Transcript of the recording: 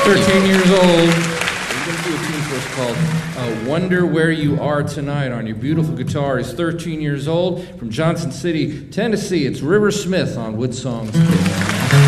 13 years old. He's going to do a tune for us called Wonder Where You Are Tonight on your beautiful guitar. He's 13 years old from Johnson City, Tennessee. It's River Smith on Woodsong's Kids.